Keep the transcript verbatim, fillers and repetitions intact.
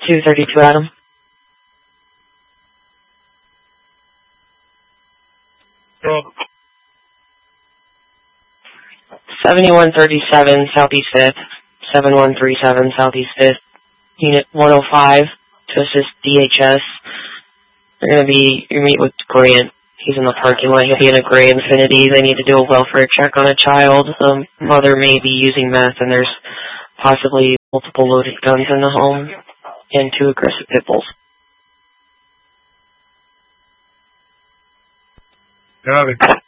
two thirty-two Adam. Rob. seventy-one thirty-seven Southeast fifth, seven one three seven Southeast fifth, Unit one oh five to assist D H S. They're going to be, you meet with Grant. He's in the parking lot. He'll be in a gray Infiniti. They need to do a welfare check on a child. The mother may be using meth, and there's possibly multiple loaded guns in the home and two aggressive pit bulls. Got it.